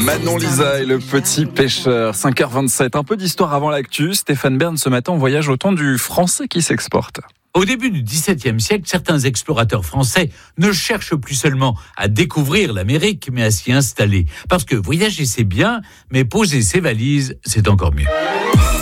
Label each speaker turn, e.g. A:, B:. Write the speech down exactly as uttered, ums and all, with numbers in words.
A: Manon Lisa et le petit pêcheur, cinq heures vingt-sept. Un peu d'histoire avant l'actu. Stéphane Bern, ce matin, on voyage au temps du français qui s'exporte.
B: Au début du dix-septième siècle, certains explorateurs français ne cherchent plus seulement à découvrir l'Amérique, mais à s'y installer. Parce que voyager, c'est bien, mais poser ses valises, c'est encore mieux.